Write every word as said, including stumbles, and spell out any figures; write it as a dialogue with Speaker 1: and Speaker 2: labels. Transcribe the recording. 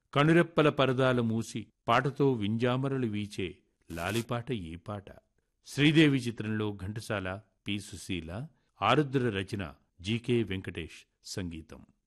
Speaker 1: కనురెప్పల పరదాలు మూసి పాటతో వింజామరలు వీచే లాలిపాట ఈ పాట. శ్రీదేవి చిత్రంలో ఘంటసాల, పి సుశీల, ఆరుద్ర రచన, జీకే వెంకటేష్ సంగీతం.